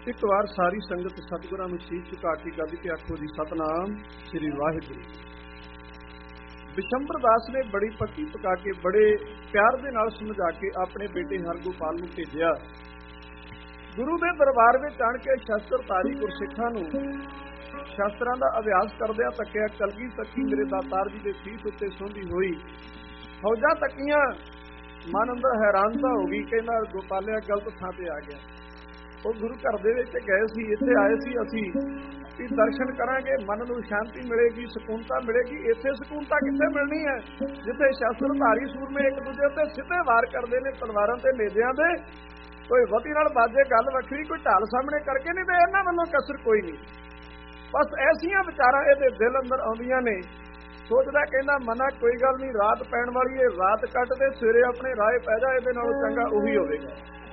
एक बार सारी संगत सतगुरां नूं सीस झुका के गज के आखो जी सतनाम श्री वाहिगुरू। बिशंबर दास ने बड़ी पक्की पका के बड़े प्यार दे नाल समझा के अपने बेटे हरगोपाल नूं भेजिया। गुरु दे दरबार विच आण के शस्त्रधारी गुरसिखां नूं शास्त्रां दा अभ्यास करदिया तक्किया। कलगी तक्की मेरे दातार जी दे सीस उत्ते सोंधी होई। फौजां तक्कियां, मन अंदर हैरानता हो गई। कहना गोपालिया गलत थां ते आ गया। वो गुरु घर दे विच गए सी, इत्थे आए सी असीं कि दर्शन करांगे, मन नूं शांति मिलेगी, सकूनता मिलेगी। इत्थे सकूनता कित्थे मिलनी है जिथे शस्त्रधारी सूरमे एक दूजे ते सिद्धे वार करदे ने तलवारां ते नेज़िआं दे। कोई वती नाल बाजे गल वखरी, कोई ढाल सामने करके नहीं दे। इन्हां वल्लों कसर कोई नहीं। बस ऐसियां विचारां इहदे दिल अंदर आउंदियां ने। सोचदा कहना मना कोई गल नहीं, रात पैण वाली है, रात कट दे, सवेरे अपने राह पै जा, इहदे नालों चंगा उही होवेगा।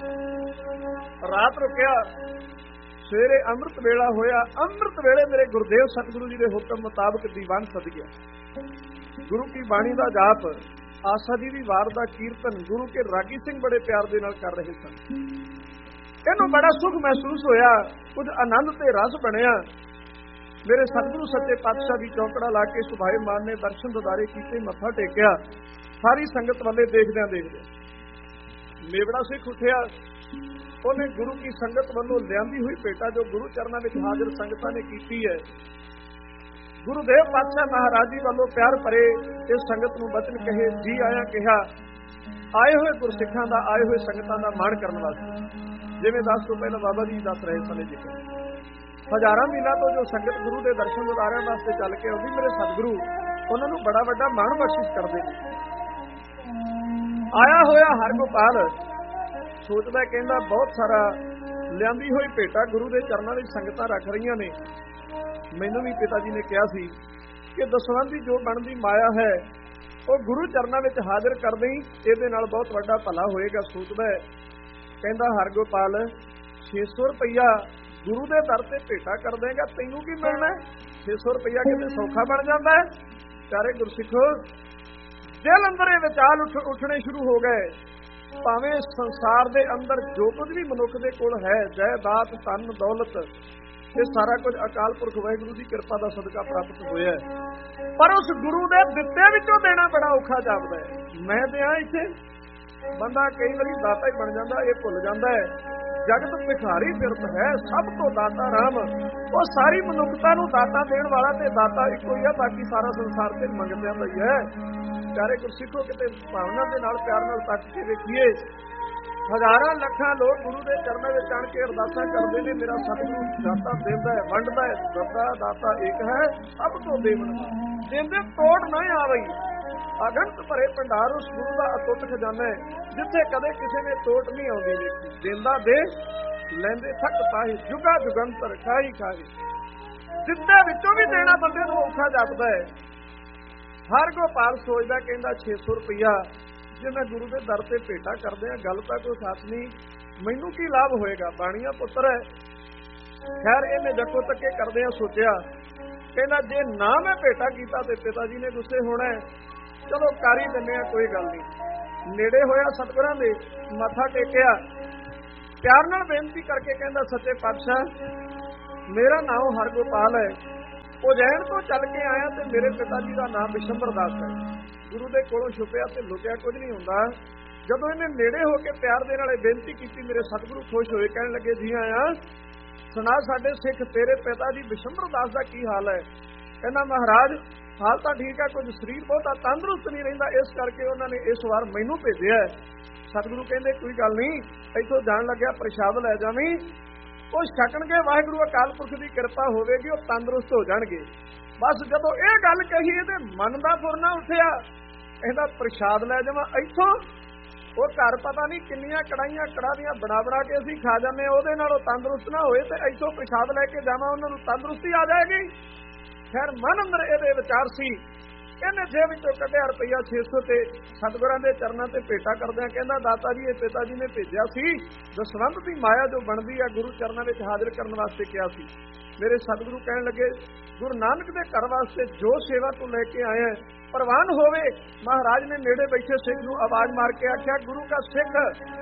रात रुकिया, सवेरे अमृत वेला होया। अमृत वेले मेरे गुरुदेव सतगुरु जी के हुक्म मुताबक दीवान सद गया। गुरु की बाणी का जाप, आसा जी की वार का कीर्तन गुरु के रागी सिंह बड़े प्यार दे नाल कर रहे सन। इन्हूं बड़ा सुख महसूस होया, कुछ आनंद ते रस बनिया। मेरे सतगुरु सच्चे पातशाह की चौकड़ा ला के सुभाए मान ने दर्शन ददारे कीते, मत्था टेकिया। सारी संगत वाले देखदियां देखदे मेवड़ा सिख उठिया। उन्हें गुरु की संगत वालों लियांदी हुई भेटा जो गुरु चरणों में हाजिर संगतां ने कीती है, गुरुदेव पातशाह महाराज जी वालों प्यार भरे इस संगत नूं बचन कहे, जी आया कहा। आए हुए गुरसिखां दा, आए हुए संगतां दा माण करन वास्ते, जिवें दस तो पहले बाबा जी दस रहे सन। जिक्र हजारां मीलां तो जो संगत गुरु के दर्शन दिदारियां वास्ते चल के आउंदी, मेरे सतगुरु उन्हां नूं बड़ा वड्डा माण बख्शिश करदे ने। आया होया हरगोपाल सोचदा कहंदा बहुत सारा लियांदी होई भेटा गुरु के चरणों में संगतां रख रही ने। मैनूं भी पिता जी ने कहा सी कि दसवां दी जो बनदी माया है वो गुरु चरणों में हाजिर कर दें, इहदे नाल बहुत वड्डा भला होएगा। सोचदा कहंदा हरगोपाल 600 रुपया गुरु के दर से भेटा कर देगा, तैनूं की मिलना है? 600 रुपया कितने सौखा बन जाता है। प्यारे गुरसिखो, दिल अंदर ये विचार उठने शुरू हो गए। भावें संसार दे अंदर जो कुछ भी मनुख दे कोल है, जायदाद धन दौलत, ये सारा कुछ अकाल पुरख वाहिगुरू की कृपा का सदका प्राप्त होया, पर उस गुरु दे दित्ते विचों देना बड़ा औखा जापदा है। मैं दियां इत्थे, बंदा कई बारी दाता ही बन जाता, ये भुल जाता है जगत भिखारी फिरत है, सब तो दाता राम। वो सारी मनुखता नूं दाता देण वाला ते दाता इक्को ही है, बाकी सारा संसार ते मंगदिआं दा ही है। प्यारे गुरसिखो, किते भावना के नाल प्यार नाल तक के वेखीए, हजारां लखां लोग गुरु के चरणों में आण के अरदासां करदे ने, मेरा सतगुरु दाता देंदा है, वंडदा है, दाता दाता एक है, सब तो देवन देंदे तोड़ ना आवई। अगंत भरे भंडार उस गुरु का अतुट खजाना है, जिथे कदे किसी ने तोड़ नहीं आउंदी वेखी। देंदा दे, लैंदे थक पाए, जुगा जुगंतर खाई खाई। जिद्दे विचों भी देना बंदे नूं औखा जापदा है। हरगोपाल सोचदा कहंदा 600 रुपया जे मैं गुरु के दर से भेटा कर दिया, गल तां कोई खास नहीं, मैनूं की लाभ होएगा? बाणिया पुत्र है। खैर इहने जक्को तक्के करदिआं सोचिया, कहंदा जे ना मैं भेटा कीता ते पिता जी ने गुस्से होना है, चलो कर ही दिंदे आ, कोई गल नहीं। नेड़े होया सतगुरां दे, मत्था टेकिया, प्यार नाल बेनती करके कहंदा, सच्चे पातशाह मेरा नाम हरगोपाल है, उजैन तो चल के आया ते मेरे पिता जी का नाम बिशंबर दास है। गुरु के कोलों छुपिया ते लुकिया कुछ नहीं हुंदा। जदों इन्हें नेड़े होकर प्यार दे नाल बेनती की, मेरे सतगुरु खुश होए, कहण लगे, जी आया, सुना साडे सिख तेरे पिता जी बिशंबर दास का की हाल है? कहना महाराज हाल तो ठीक है, कुछ शरीर बहुत तंदुरुस्त नहीं रहिंदा, इस करके उन्होंने इस बार मैनूं भेजिआ। सतगुरु कहंदे कोई गल नहीं, इत्थों जाण लग्या प्रसाद लै जावीं, वो छकणगे, वाहिगुरू अकाल पुरख की कृपा होवेगी, वो तंदुरुस्त हो जाणगे। बस जदों ये गल कही, इहदे मन दा फुरना उठिया, कहंदा प्रसाद लै जावां इत्थों? वो घर पता नहीं किन्नियां कड़ाइयां कड़ाहियां बना बना के असीं खा जाने, उहदे नालों तंदुरुस्त ना होए ते इत्थों प्रसाद लैके जावां, उन्हां नूं तंदुरुस्ती आ जाएगी। खैर मन अंदर इहदे विचार सी। इहने जेब विचों कढिआ रुपया 600 ते सतगुरां दे चरणां ते भेटा करदिआं कहंदा, दाता जी ये पिता जी ने भेजिआ सी, दसवंध दी माया जो बनदी है गुरु चरणां विच हाजिर करन वास्ते किहा सी। मेरे सतगुरु कहण लगे, गुरु नानक दे घर वास्ते जो सेवा तू लैके आया प्रवान होवे। महाराज ने नेड़े बैठे सिख नूं आवाज मार के आख्या, गुरु का सिख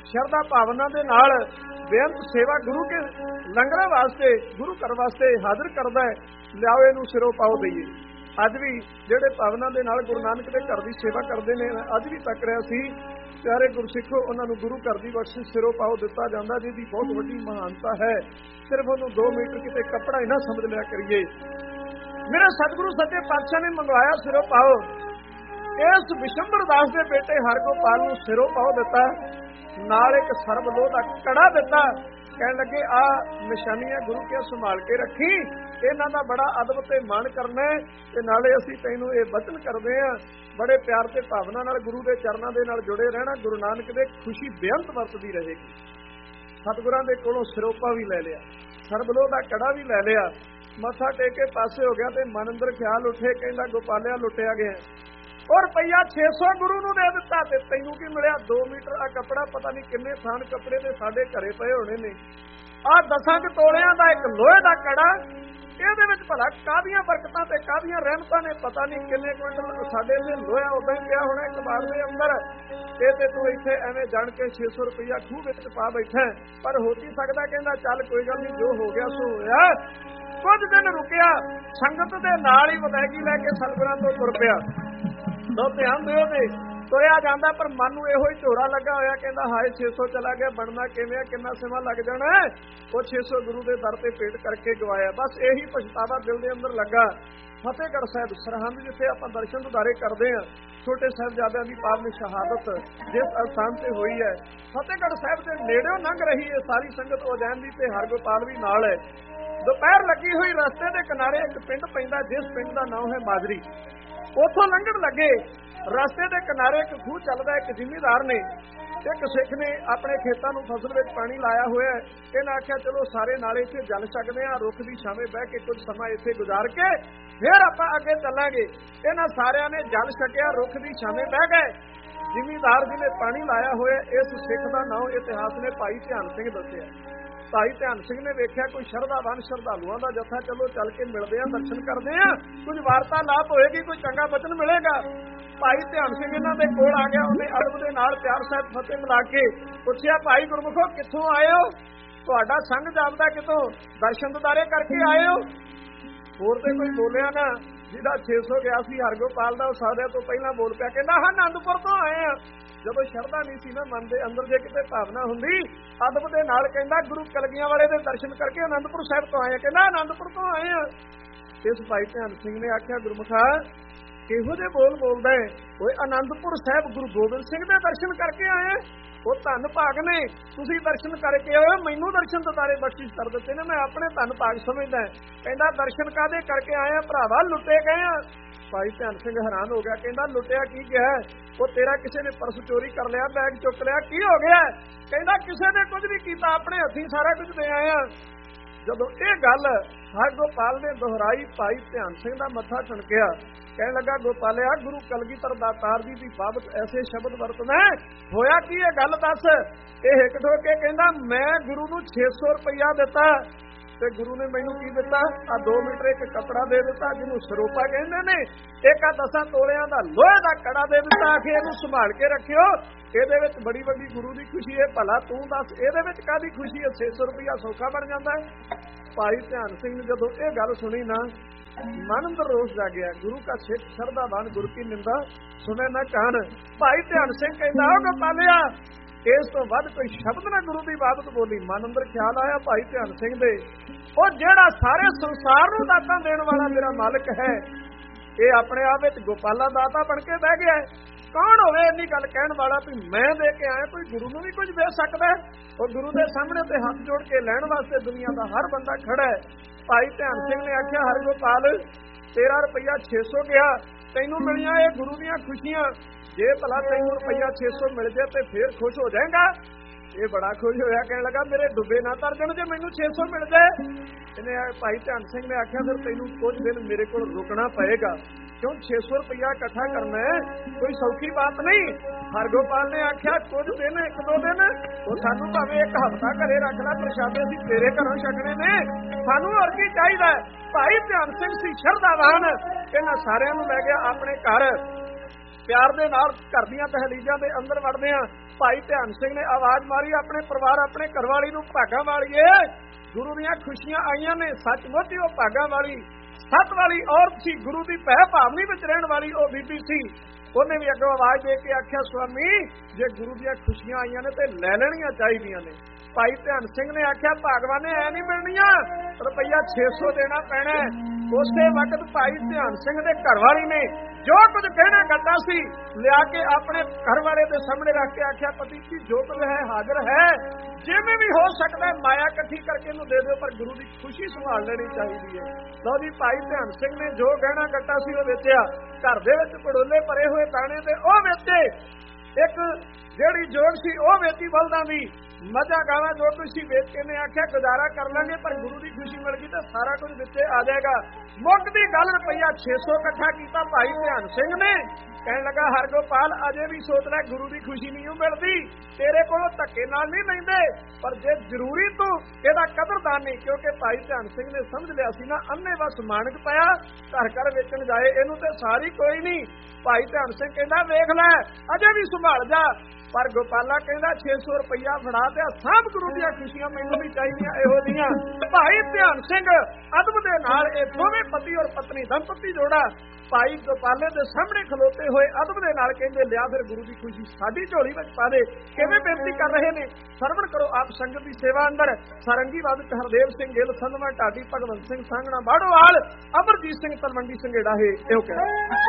ਸ਼ਰਧਾ ਭਾਵਨਾ ਦੇ ਨਾਲ ਬੇਅੰਤ ਸੇਵਾ ਗੁਰੂ ਕੇ ਲੰਗਰਾਂ ਵਾਸਤੇ, ਗੁਰੂ ਘਰ ਵਾਸਤੇ ਹਾਜ਼ਰ ਕਰਦਾ ਹੈ। ਲਿਆਓ ਇਹਨੂੰ ਸਿਰੋਂ ਪਾਓ ਦਈਏ। ਅੱਜ ਵੀ ਜਿਹੜੇ ਭਾਵਨਾ ਦੇ ਨਾਲ ਗੁਰੂ ਨਾਨਕ ਦੇ ਘਰ ਦੀ ਸੇਵਾ ਕਰਦੇ ਨੇ, ਅੱਜ ਵੀ ਤੱਕ ਰਿਹਾ ਸੀ ਪਿਆਰੇ ਗੁਰਸਿੱਖੋ, ਉਹਨਾਂ ਨੂੰ ਗੁਰੂ ਘਰ ਦੀ ਬਖਸ਼ਿਸ਼ ਸਿਰੋਂ ਪਾਓ ਦਿੱਤਾ ਜਾਂਦਾ, ਜਿਹਦੀ ਬਹੁਤ ਵੱਡੀ ਮਹਾਨਤਾ ਹੈ। ਸਿਰਫ ਉਹਨੂੰ 2 ਮੀਟਰ ਕਿਤੇ ਕੱਪੜਾ ਹੀ ਨਾ ਸਮਝ ਲਿਆ ਕਰੀਏ। ਮੇਰੇ ਸਤਿਗੁਰੂ ਸੱਚੇ ਪਾਤਸ਼ਾਹ ਨੇ ਮੰਗਵਾਇਆ ਸਿਰੋਂ ਪਾਓ। ਇਸ ਵਿਸ਼ੰਬਰ ਦਾਸ ਦੇ ਬੇਟੇ ਹਰਗੋਪਾਲ ਨੂੰ ਸਿਰੋਂ ਪਾਓ ਦਿੱਤਾ, ਨਾਲ ਇੱਕ ਸਰਬ ਲੋਹ ਦਾ ਕੜਾ ਦਿੱਤਾ। ਕਹਿਣ ਲੱਗੇ ਆ ਨਿਸ਼ਾਨੀਆਂ ਗੁਰੂ ਕੇ ਸੰਭਾਲ ਕੇ ਰੱਖੀ, ਇਹਨਾਂ ਦਾ ਬੜਾ ਅਦਬ ਤੇ ਮਾਣ ਕਰਨਾ, ਤੇ ਨਾਲੇ ਅਸੀਂ ਤੈਨੂੰ ਇਹ ਵਚਨ ਕਰਦੇ ਆ ਬੜੇ ਪਿਆਰ ਤੇ ਭਾਵਨਾ ਨਾਲ ਗੁਰੂ ਦੇ ਚਰਨਾਂ ਦੇ ਨਾਲ ਜੁੜੇ ਰਹਿਣਾ। ਗੁਰੂ ਨਾਨਕ ਦੇ ਖੁਸ਼ੀ ਬੇਅੰਤ ਵਰਤਦੀ ਰਹੇਗੀ। ਸਤਿਗੁਰਾਂ ਦੇ ਕੋਲੋਂ ਸਿਰੋਪਾ ਵੀ ਲੈ ਲਿਆ, ਸਰਬਲੋਹ ਦਾ ਕੜਾ ਵੀ ਲੈ ਲਿਆ, ਮੱਥਾ ਟੇਕ ਕੇ ਪਾਸੇ ਹੋ ਗਿਆ ਤੇ ਮਨ ਅੰਦਰ ਖਿਆਲ ਉੱਠੇ, ਕਹਿੰਦਾ ਗੋਪਾਲਿਆ ਲੁੱਟਿਆ ਗਿਆ। ਔਰ ਰੁਪਈਆ 600 ਗੁਰੂ ਨੂੰ ਦੇ ਦਿੱਤਾ, ਤੇ ਤੈਨੂੰ ਕੀ ਮਿਲਿਆ? 2 ਮੀਟਰ ਆ ਕੱਪੜਾ, ਪਤਾ ਨਹੀਂ ਕਿੰਨੇ ਥਾਨ ਕੱਪੜੇ ਤੇ ਸਾਡੇ ਘਰੇ ਪਏ ਹੋਣੇ ਨੇ। ਆ 10 ਤੋਲਿਆਂ ਦਾ ਇੱਕ ਲੋਹੇ ਦਾ ਕੜਾ, ਇਹਦੇ ਵਿੱਚ ਭਲਾ ਕਾਹਦੀਆਂ ਬਰਕਤਾਂ ਤੇ ਕਾਹਦੀਆਂ ਰਹਿਮਤਾਂ ਨੇ, ਪਤਾ ਨਹੀਂ ਕਿੰਨੇ ਕੁਇੰਟਲ ਸਾਡੇ ਲਈ ਲੋਹਾ ਉਦਾਂ ਹੀ ਪਿਆ ਹੋਣਾ ਇੱਕ ਬਾਰ ਦੇ ਅੰਦਰ। ਇਹ ਤੇ ਤੂੰ ਇੱਥੇ ਐਵੇਂ ਜਾਣ ਕੇ 600 ਰੁਪਈਆ ਖੂਹ ਵਿੱਚ ਪਾ ਬੈਠਾ, ਪਰ ਹੋ ਕੀ ਸਕਦਾ? ਕਹਿੰਦਾ ਚੱਲ ਕੋਈ ਗੱਲ ਨਹੀਂ, ਜੋ ਹੋ ਗਿਆ ਸੋ ਹੋਇਆ। ਕੁਝ ਦਿਨ ਰੁਕਿਆ, ਸੰਗਤ ਦੇ ਨਾਲ ਹੀ ਵਿਦਾਇਗੀ ਲੈ ਕੇ ਸਤਿਗੁਰਾਂ ਤੋਂ ਤੁਰ ਪਿਆ। ਦੋ ਧਿਆਨ ਦਿਓ ਤੇ ਤੁਰਿਆ ਜਾਂਦਾ, ਪਰ ਮਨ ਨੂੰ ਇਹੋ ਹੀ ਝੋਰਾ ਲੱਗਾ ਹੋਇਆ, ਕਹਿੰਦਾ ਹਾਏ 600 ਚਲਾ ਗਿਆ, ਬਣਨਾ ਕਿਵੇਂ, ਕਿੰਨਾ ਸਮਾਂ ਲੱਗ ਜਾਣਾ। ਉਹ 600 ਗੁਰੂ ਦੇ ਦਰ ਤੇ ਭੇਟ ਕਰਕੇ ਗਵਾਇਆ। ਬਸ ਇਹੀ ਪਛਤਾਵਾ ਦਿਲ ਦੇ ਅੰਦਰ ਲੱਗਾ। ਫਤਿਹਗੜ੍ਹ ਸਾਹਿਬ ਸਰਹੰਦ, ਜਿੱਥੇ ਆਪਾਂ ਦਰਸ਼ਨ ਦਿਦਾਰੇ ਕਰਦੇ ਹਾਂ, ਛੋਟੇ ਸਾਹਿਬਜ਼ਾਦਿਆਂ ਦੀ ਪਾਵਨ ਸ਼ਹਾਦਤ ਜਿਸ ਅਸਥਾਨ ਤੇ ਹੋਈ ਹੈ, ਫਤਿਹਗੜ੍ਹ ਸਾਹਿਬ ਦੇ ਨੇੜਿਓਂ ਲੰਘ ਰਹੀ ਹੈ ਸਾਰੀ ਸੰਗਤ ਉਜੈਨ ਦੀ, ਤੇ ਹਰਗੋਪਾਲ ਵੀ ਨਾਲ ਹੈ। ਦੁਪਹਿਰ ਲੱਗੀ ਹੋਈ, ਰਸਤੇ ਦੇ ਕਿਨਾਰੇ ਇੱਕ ਪਿੰਡ ਪੈਂਦਾ, ਜਿਸ ਪਿੰਡ ਦਾ ਨਾਮ ਹੈ ਮਾਜਰੀ। ਉੱਥੋਂ ਲੰਘਣ ਲੱਗੇ, ਰਸਤੇ ਦੇ ਕਿਨਾਰੇ ਇੱਕ ਖੂਹ ਚੱਲਦਾ। ਇੱਕ ਜ਼ਿਮੀਂਦਾਰ ਨੇ, ਇੱਕ ਸਿੱਖ ਨੇ ਆਪਣੇ ਖੇਤਾਂ ਨੂੰ ਫਸਲ ਵਿੱਚ ਪਾਣੀ ਲਾਇਆ ਹੋਇਆ। ਇਹਨੇ ਆਖਿਆ ਚਲੋ ਸਾਰੇ ਨਾਲੇ ਇੱਥੇ ਜਲ ਸਕਦੇ ਆ, ਰੁੱਖ ਦੀ ਛਾਵੇਂ ਬਹਿ ਕੇ ਕੁਝ ਸਮਾਂ ਇੱਥੇ ਗੁਜ਼ਾਰ ਕੇ ਫਿਰ ਆਪਾਂ ਅੱਗੇ ਚੱਲਾਂਗੇ। ਇਹਨਾਂ ਸਾਰਿਆਂ ਨੇ ਜਲ ਛਕਿਆ, ਰੁੱਖ ਦੀ ਛਾਵੇਂ ਬਹਿ ਗਏ। ਜ਼ਿਮੀਂਦਾਰ ਜੀ ਨੇ ਪਾਣੀ ਲਾਇਆ ਹੋਇਆ। ਇਸ ਸਿੱਖ ਦਾ ਨਾਮ ਇਤਿਹਾਸ ਨੇ ਭਾਈ ਧਿਆਨ ਸਿੰਘ ਦੱਸਿਆ। ਭਾਈ ਧਿਆਨ ਸਿੰਘ ਨੇ ਵੇਖਿਆ ਕੋਈ ਸ਼ਰਧਾਵਾਨ ਸ਼ਰਧਾਲੂਆਂ ਦਾ ਜੱਥਾ, ਚਲੋ ਚੱਲ ਕੇ ਮਿਲਦੇ ਆ, ਦਰਸ਼ਨ ਕਰਦੇ ਆ, ਕੁਝ ਵਾਰਤਾਲਾਪ ਹੋਏਗੀ, ਕੋਈ ਚੰਗਾ ਬਚਨ ਮਿਲੇਗਾ। ਭਾਈ ਧਿਆਨ ਸਿੰਘ ਇਹਨਾਂ ਦੇ ਕੋਲ ਆ ਗਿਆ। ਉਹਨੇ ਅਦਬ ਦੇ ਨਾਲ ਪਿਆਰ ਸਾਹਿਬ ਫਤਿਹ ਮਿਲਾ ਕੇ ਪੁੱਛਿਆ, ਭਾਈ ਗੁਰਮੁਖੋ ਕਿੱਥੋਂ ਆਏ ਹੋ? ਤੁਹਾਡਾ ਸੰਗ ਜਾਪਦਾ ਕਿਤੋਂ ਦਰਸ਼ਨ ਦਿਦਾਰੇ ਕਰਕੇ ਆਏ ਹੋ? ਹੋਰ ਤੇ ਕੋਈ ਬੋਲਿਆ ਨਾ। ਜਿਹਦਾ 600 ਗਿਆ ਸੀ ਹਰਗੋਪਾਲ ਦਾ, ਉਹ ਸਾਰਿਆਂ ਤੋਂ ਪਹਿਲਾਂ ਬੋਲ ਪਿਆ, ਕਹਿੰਦਾ ਹਾਂ ਆਨੰਦਪੁਰ ਤੋਂ ਆਏ ਆ। ਜਦੋਂ ਸ਼ਰਧਾ ਨਹੀਂ ਸੀ ਨਾ ਮਨ ਦੇ ਅੰਦਰ, ਜੇ ਕਿਤੇ ਭਾਵਨਾ ਹੁੰਦੀ, ਅਦਬ ਦੇ ਨਾਲ ਕਹਿੰਦਾ ਗੁਰੂ ਕਲਗੀਆਂ ਵਾਲੇ ਦੇ ਦਰਸ਼ਨ ਕਰਕੇ ਆਨੰਦਪੁਰ ਸਾਹਿਬ ਤੋਂ ਆਏ ਆ। ਕਹਿੰਦਾ ਆਨੰਦਪੁਰ ਤੋਂ ਆਏ ਆ। ਇਸ ਭਾਈ ਧਿਆਨ ਸਿੰਘ ਨੇ ਆਖਿਆ, ਗੁਰਮੁਖਾ ਕਿਹੋ ਜਿਹੇ ਬੋਲ ਬੋਲਦਾ ਹੈ? ਓਏ ਆਨੰਦਪੁਰ ਸਾਹਿਬ ਗੁਰੂ ਗੋਬਿੰਦ ਸਿੰਘ ਦੇ ਦਰਸ਼ਨ ਕਰਕੇ ਆਏ। ਉਹ ਧੰਨ ਭਾਗ ਨੇ, ਤੁਸੀਂ ਦਰਸ਼ਨ ਕਰਕੇ ਆਏ, ਮੈਨੂੰ ਦਰਸ਼ਨ ਦਿਦਾਰੇ ਬਖਸ਼ਿਸ਼ ਕਰ ਦਿੱਤੇ ਨੇ, ਮੈਂ ਆਪਣੇ ਧੰਨ ਭਾਗ ਸਮਝਦਾ। ਕਹਿੰਦਾ ਦਰਸ਼ਨ ਕਾਹਦੇ ਕਰਕੇ ਆਏ ਆ ਭਰਾਵਾ? ਲੁੱਟੇ ਗਏ ਆ। ਭਾਈ ਧਿਆਨ ਸਿੰਘ ਹੈਰਾਨ ਹੋ ਗਿਆ, ਕਹਿੰਦਾ ਲੁੱਟਿਆ ਕੀ ਗਿਆ? ਉਹ ਤੇਰਾ ਕਿਸੇ ਨੇ ਪਰਸ ਚੋਰੀ ਕਰ ਲਿਆ, ਬੈਗ ਚੁੱਕ ਲਿਆ, ਕੀ ਹੋ ਗਿਆ? ਕਹਿੰਦਾ ਕਿਸੇ ਨੇ ਕੁਝ ਨਹੀਂ ਕੀਤਾ, ਆਪਣੇ ਹੱਥੀਂ ਸਾਰਾ ਕੁਝ ਦੇ ਆਏ ਆ। ਜਦੋਂ ਇਹ ਗੱਲ ਹਰਗੋਪਾਲ ਨੇ ਦੁਹਰਾਈ, ਭਾਈ ਧਿਆਨ ਸਿੰਘ ਦਾ ਮੱਥਾ ਠਣਕਿਆ। ਕਹਿਣ ਲੱਗਾ, ਗੋਪਾਲਿਆ ਗੁਰੂ ਕਲਗੀਧਰ ਦਾਤਾਰ ਜੀ ਦੀ ਬਾਬਤ ਐਸੇ ਸ਼ਬਦ ਵਰਤਣਾ, ਹੋਇਆ ਕੀ ਇਹ ਗੱਲ ਦੱਸ। ਇਹ ਹਿੱਕ ਠੋਕ ਕੇ ਕਹਿੰਦਾ, ਮੈਂ ਗੁਰੂ ਨੂੰ 600 ਰੁਪਈਆ ਦਿੱਤਾ, ਤੇ ਗੁਰੂ ਨੇ ਮੈਨੂੰ ਕੀ ਦਿੱਤਾ? ਆ 2 ਮੀਟਰ ਇੱਕ ਕੱਪੜਾ ਦੇ ਦਿੱਤਾ, ਜਿਹਨੂੰ ਸਰੋਪਾ ਕਹਿੰਦੇ ਨੇ। ਇੱਕ ਆ 10 ਤੋਲਿਆਂ ਦਾ ਲੋਹੇ ਦਾ ਕੜਾ ਦੇ ਦਿੱਤਾ, ਆਖੇ ਇਹਨੂੰ ਸੰਭਾਲ ਕੇ ਰੱਖਿਓ, ਇਹਦੇ ਵਿੱਚ ਬੜੀ ਵੱਡੀ ਗੁਰੂ ਦੀ ਖੁਸ਼ੀ ਹੈ। ਭਲਾ ਤੂੰ ਦੱਸ ਇਹਦੇ ਵਿੱਚ ਕਾਹਦੀ ਖੁਸ਼ੀ ਹੈ? 600 ਰੁਪਈਆ ਸੌਖਾ ਬਣ ਜਾਂਦਾ ਹੈ। ਭਾਈ ਧਿਆਨ ਸਿੰਘ ਨੇ ਜਦੋਂ ਇਹ ਗੱਲ ਸੁਣੀ ਨਾ, ਮਨ ਅੰਦਰ ਰੋਸ ਜਾਗਿਆ। ਗੁਰੂ ਕਾ ਸਿੱਖ ਸ਼ਰਧਾਵਾਨ ਗੁਰੂ ਕੀ ਨਿੰਦਾ ਸੁਣੇ ਨਾ ਕਾਨ। ਭਾਈ ਧਿਆਨ ਸਿੰਘ ਕਹਿੰਦਾ, ਉਹ ਗੋਪਾਲਿਆ ਇਸ ਤੋਂ ਵੱਧ ਕੋਈ ਸ਼ਬਦ ਨਾ ਗੁਰੂ ਦੀ ਬਾਬਤ ਬੋਲੀ। ਮਨ ਅੰਦਰ ਖਿਆਲ ਆਇਆ ਭਾਈ ਧਿਆਨ ਸਿੰਘ ਦੇ, ਉਹ ਜਿਹੜਾ ਸਾਰੇ ਸੰਸਾਰ ਨੂੰ ਦਾਤਾਂ ਦੇਣ ਵਾਲਾ ਮੇਰਾ ਮਾਲਕ ਹੈ, ਇਹ ਆਪਣੇ ਆਪ ਵਿੱਚ ਗੋਪਾਲਾ ਦਾਤਾ ਬਣ ਕੇ ਬਹਿ ਗਿਆ। ਕੌਣ ਹੋਵੇ ਇੰਨੀ ਗੱਲ ਕਹਿਣ ਵਾਲਾ ਵੀ ਮੈਂ ਦੇ ਕੇ ਆਇਆ, ਕੋਈ ਗੁਰੂ ਨੂੰ ਵੀ ਕੁਝ ਦੇ ਸਕਦਾ? ਉਹ ਗੁਰੂ ਦੇ ਸਾਹਮਣੇ ਤੇ ਹੱਥ ਜੋੜ ਕੇ ਲੈਣ ਵਾਸਤੇ ਦੁਨੀਆ ਦਾ ਹਰ ਬੰਦਾ ਖੜਾ ਹੈ। ਭਾਈ ਧਿਆਨ ਸਿੰਘ ਨੇ ਆਖਿਆ, ਹਰਗੋਪਾਲ ਤੇਰਾ ਰੁਪਈਆ 600 ਗਿਆ, ਤੈਨੂੰ ਮਿਲੀਆਂ ਇਹ ਗੁਰੂ ਦੀਆਂ ਖੁਸ਼ੀਆਂ। ਜੇ ਭਲਾ ਤੈਨੂੰ ਰੁਪਈਆ 600 ਮਿਲ ਜਾਏ ਤੇ ਫੇਰ ਖੁਸ਼ ਹੋ ਜਾਏਗਾ? ਇਹ ਬੜਾ ਖੁਸ਼ ਹੋਇਆ, ਕਹਿਣ ਲੱਗਾ ਮੇਰੇ ਡੁੱਬੇ ਨਾ ਤਰ ਜਾਣ ਜੇ ਮੈਨੂੰ 600 ਮਿਲ ਜਾਏ। ਇਹਨੇ ਭਾਈ ਧਿਆਨ ਸਿੰਘ ਨੇ ਆਖਿਆ, ਫਿਰ ਤੈਨੂੰ ਕੁਝ ਦਿਨ ਮੇਰੇ ਕੋਲ ਰੁਕਣਾ ਪਏਗਾ, ਕਿਉਂ 600 ਰੁਪਈਆ ਇਕੱਠਾ ਕਰਨਾ ਹੈ, ਕੋਈ ਸੌਖੀ ਬਾਤ ਨਹੀਂ। ਹਰਗੋਪਾਲ ਨੇ ਆਖਿਆ, ਕੁਝ ਦਿਨ 1-2 ਦਿਨ, ਉਹ ਸਾਨੂੰ ਭਾਵੇਂ 1 ਹਫ਼ਤਾ ਘਰੇ ਰੱਖ ਲੈ, ਪ੍ਰਸ਼ਾਦੇ ਅਸੀਂ ਤੇਰੇ ਘਰੋਂ ਛਕਣੇ ਨੇ, ਸਾਨੂੰ ਹੋਰ ਕੀ ਚਾਹੀਦਾ? ਭਾਈ ਧਿਆਨ ਸਿੰਘ ਸੀ ਸ਼ਰਧਾਵਾਨ, ਇਹਨਾਂ ਸਾਰਿਆਂ ਨੂੰ ਲੈ ਗਿਆ ਆਪਣੇ ਘਰ। ਪਿਆਰ ਦੇ ਨਾਲ ਘਰ ਦੀਆਂ ਦਹਲੀਜ਼ਾਂ ਦੇ ਅੰਦਰ ਵੜਦੇ ਆ। ਭਾਈ ਧਿਆਨ ਸਿੰਘ ਨੇ ਆਵਾਜ਼ ਮਾਰੀ ਆਪਣੇ ਪਰਿਵਾਰ, ਆਪਣੇ ਘਰਵਾਲੀ ਨੂੰ, ਭਾਗਾਂ ਵਾਲੀਏ ਗੁਰੂ ਦੀਆਂ ਖੁਸ਼ੀਆਂ ਆਈਆਂ ਨੇ। ਸੱਚਮੁੱਚ ਹੀ ਉਹ ਭਾਗਾਂ ਵਾਲੀ ਸੱਤ ਵਾਲੀ ਔਰਤ ਸੀ, ਗੁਰੂ ਦੀ ਭੈ ਭਾਵਨੀ ਵਿੱਚ ਰਹਿਣ ਵਾਲੀ ਉਹ ਬੀਬੀ ਸੀ। ਉਹਨੇ ਵੀ ਅੱਗੋਂ ਆਵਾਜ਼ ਦੇ ਕੇ ਆਖਿਆ, ਸਵਾਮੀ ਜੇ ਗੁਰੂ ਦੀਆਂ ਖੁਸ਼ੀਆਂ ਆਈਆਂ ਨੇ ਤੇ ਲੈ ਲੈਣੀਆਂ ਚਾਹੀਦੀਆਂ ਨੇ। ਭਾਈ ਧਿਆਨ ਸਿੰਘ ਨੇ ਆਖਿਆ, ਭਾਗਵਾਨੇ ਐ ਨਹੀਂ ਮਿਲਣੀਆਂ, ਰੁਪਈਆ 600 ਦੇਣਾ ਪੈਣਾ। ਉਸੇ ਵਕਤ ਭਾਈ ਧਿਆਨ ਸਿੰਘ ਦੇ ਘਰਵਾਲੀ ਨੇ ਜੋ ਕੁਝ ਕਹਿਣਾ ਕਰਦਾ ਸੀ ਲਿਆ ਕੇ ਆਪਣੇ ਘਰ ਵਾਲੇ ਦੇ ਸਾਹਮਣੇ ਰੱਖ ਕੇ ਆਖਿਆ, ਪਤੀ ਜੀ ਜੋ ਕੁਝ ਹੈ ਹਾਜ਼ਰ ਹੈ, ਜਿਵੇਂ ਵੀ ਹੋ ਸਕਦਾ ਮਾਇਆ ਇਕੱਠੀ ਕਰਕੇ ਇਹਨੂੰ ਦੇ ਦਿਓ, ਪਰ ਗੁਰੂ ਦੀ ਖੁਸ਼ੀ ਸੰਭਾਲ ਲੈਣੀ ਚਾਹੀਦੀ ਹੈ। ਲਓ ਜੀ, ਭਾਈ ਧਿਆਨ ਸਿੰਘ ਨੇ ਜੋ ਗਹਿਣਾ ਗੱਟਾ ਸੀ ਉਹ ਵੇਚਿਆ। ਘਰ ਦੇ ਵਿੱਚ ਪੜੋਲੇ ਭਰੇ ਹੋਏ ਦਾਣੇ ਤੇ ਉਹ ਵੇਚੇ। ਇੱਕ ਜਿਹੜੀ ਜੋਗ ਸੀ ਉਹ ਵੇਚੀ ਬਲਦਾਂ ਦੀ, ਮੱਝਾਂ ਗਾਵਾਂ ਜੋ ਕੁਝ ਸੀ ਵੇਚ ਕੇ ਨੇ ਆਖਿਆ ਗੁਜ਼ਾਰਾ ਕਰ ਲਾਂਗੇ, ਪਰ ਗੁਰੂ ਦੀ ਖੁਸ਼ੀ ਮਿਲ ਗਈ ਤਾਂ ਸਾਰਾ ਕੁਝ ਵਿੱਚੇ ਆ ਜਾਏਗਾ। ਮੁੱਕ ਦੀ ਗੱਲ ਰੁਪਈਆ 600 ਇਕੱਠਾ ਕੀਤਾ ਭਾਈ ਧਿਆਨ ਸਿੰਘ ਨੇ। ਕਹਿਣ ਲੱਗਾ, ਹਰਗੋਪਾਲ ਅਜੇ ਵੀ ਸੋਚ ਲੈ ਗੁਰੂ ਦੀ ਖੁਸ਼ੀ ਨਹੀਂ ਮਿਲਦੀ, ਤੇਰੇ ਕੋਲੋਂ ਧੱਕੇ ਨਾਲ ਨਹੀਂ ਲੈਂਦੇ, ਪਰ ਜੇ ਜ਼ਰੂਰੀ ਤੂੰ ਇਹਦਾ ਕਦਰਦਾਨ ਨਹੀਂ। ਕਿਉਂਕਿ ਭਾਈ ਧਿਆਨ ਸਿੰਘ ਨੇ ਸਮਝ ਲਿਆ ਸੀ ਨਾ, ਅੰਨੇ ਬਸ ਮਾਨਕ ਪਿਆ ਘਰ ਘਰ ਵੇਚਣ ਜਾਏ, ਇਹਨੂੰ ਤੇ ਸਾਰੀ ਕੋਈ ਨਹੀਂ। ਭਾਈ ਧਿਆਨ ਸਿੰਘ ਕਹਿੰਦਾ, ਵੇਖ ਲੈ ਅਜੇ ਵੀ ਸੰਭਾਲ ਜਾ। ਪਰ ਗੋਪਾਲਾ ਕਹਿੰਦਾ, 600 ਰੁਪਈਆ ਫੜਾ ਤੇ ਸਭ ਗੁਰੂ ਦੀਆਂ ਖੁਸ਼ੀਆਂ ਮੈਨੂੰ ਵੀ ਚਾਹੀਦੀਆਂ ਇਹੋ ਜਿਹੀਆਂ। ਭਾਈ ਧਿਆਨ ਸਿੰਘ ਅਦਬ ਦੇ ਨਾਲ ਇਹ ਦੋਵੇਂ ਪਤੀ ਔਰ ਪਤਨੀ ਦੰਪਤੀ ਜੋੜਾ ਭਾਈ ਗੋਪਾਲੇ ਦੇ ਸਾਹਮਣੇ ਖਲੋਤੇ ਹੋਏ ਅਦਬ ਦੇ ਨਾਲ ਕਹਿੰਦੇ, ਲਿਆ ਫਿਰ ਗੁਰੂ ਦੀ ਖੁਸ਼ੀ ਸਾਡੀ ਝੋਲੀ ਵਿੱਚ ਪਾ ਦੇ। ਕਿਵੇਂ ਬੇਨਤੀ ਕਰ ਰਹੇ ਨੇ, ਸਰਵਣ ਕਰੋ ਆਪ ਸੰਗਤ ਦੀ ਸੇਵਾ ਅੰਦਰ। ਸਾਰੰਗੀ ਵਾਦਕ ਹਰਦੇਵ ਸਿੰਘ ਗਿੱਲ, ਸੰਧਵਾ ਢਾਡੀ, ਭਗਵੰਤ ਸਿੰਘ ਸਾਂਗਣਾ ਬਾੜੋਵਾਲ, ਅਮਰਜੀਤ ਸਿੰਘ ਤਲਵੰਡੀ ਸੰਘੇੜਾ ਹੈ ਇਹੋ ਕਹਿੰਦੇ।